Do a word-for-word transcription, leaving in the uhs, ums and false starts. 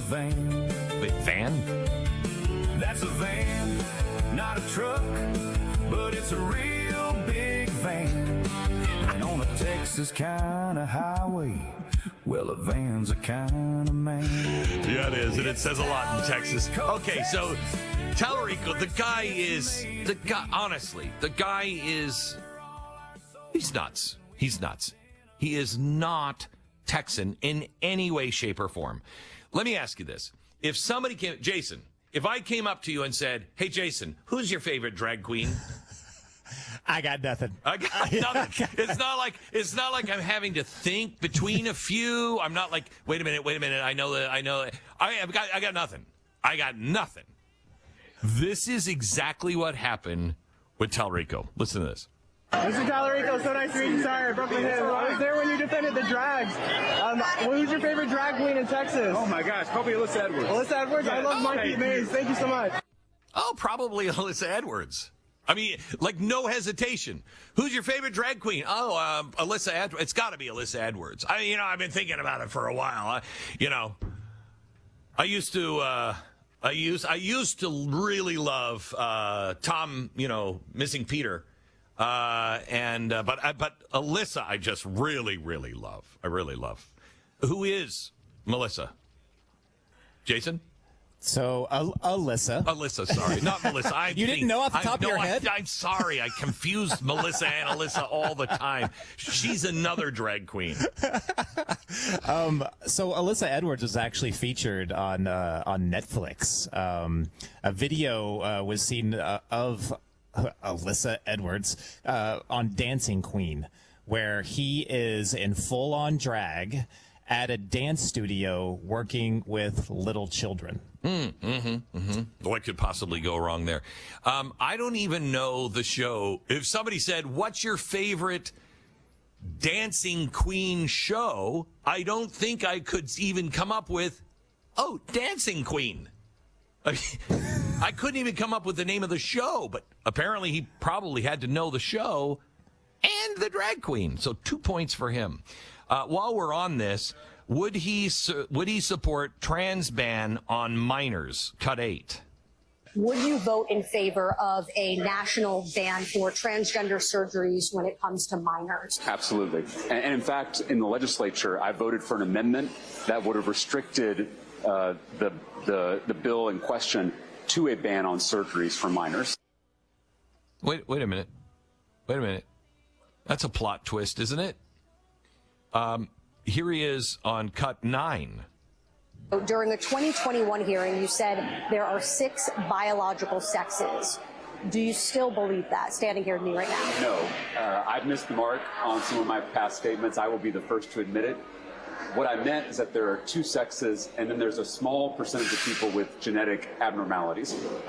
van. Wait, van? That's a van, not a truck, but it's a real big van. And on a Texas kind of highway, well, a van's a kind of man. Yeah, it is, and it says a lot in Texas. Okay, so Tallarico, the guy is, the guy, honestly, the guy is, he's nuts. He's nuts. He is not Texan in any way, shape, or form. Let me ask you this. If somebody came, Jason, if I came up to you and said, hey, Jason, who's your favorite drag queen? I got nothing. I got nothing. It's not like it's not like I'm having to think between a few. I'm not like, wait a minute, wait a minute. I know that. I know that. I have got. I got nothing. I got nothing. This is exactly what happened with Tallarico. Listen to this. Mister Tallarico, so nice to meet you, sir. Brooklyn Hills. I was there when you defended the drags. Um, who's your favorite drag queen in Texas? Oh my gosh, probably Alyssa Edwards. Alyssa Edwards. Yeah. I love Oh, Monkey Maze. Thank you so much. Oh, probably Alyssa Edwards. I mean, like, no hesitation. Who's your favorite drag queen? Oh, um, Alyssa Edwards. It's got to be Alyssa Edwards. I, you know, I've been thinking about it for a while. I, you know, I used to, uh, I used, I used to really love uh, Tom. You know, Missing Peter, uh, and uh, but, uh, but Alyssa, I just really, really love. I really love. Who is Melissa? Jason? So, uh, Alyssa. Alyssa, sorry. Not Melissa. I'm You didn't kidding. know off the I- top of no, your I- head? I'm sorry. I confused Melissa and Alyssa all the time. She's another drag queen. Um, so Alyssa Edwards was actually featured on uh, on Netflix. Um, a video uh, was seen uh, of Alyssa Edwards uh, on Dancing Queen, where he is in full-on drag at a dance studio working with little children. Mm, mm-hmm, mm-hmm. What could possibly go wrong there? Um, I don't even know the show. If somebody said, what's your favorite Dancing Queen show? I don't think I could even come up with, oh, Dancing Queen. I couldn't even come up with the name of the show, but apparently he probably had to know the show and the drag queen. So two points for him. Uh, while we're on this, would he su- would he support trans ban on minors? Cut eight. Would you vote in favor of a national ban for transgender surgeries when it comes to minors? Absolutely. And, and in fact, in the legislature, I voted for an amendment that would have restricted uh, the, the, the bill in question to a ban on surgeries for minors. Wait, wait a minute. Wait a minute. That's a plot twist, isn't it? Um, here he is on cut nine. During a twenty twenty-one hearing, you said there are six biological sexes. Do you still believe that, standing here with me right now? No, uh, I've missed the mark on some of my past statements. I will be the first to admit it. What I meant is that there are two sexes, and then there's a small percentage of people with genetic abnormalities.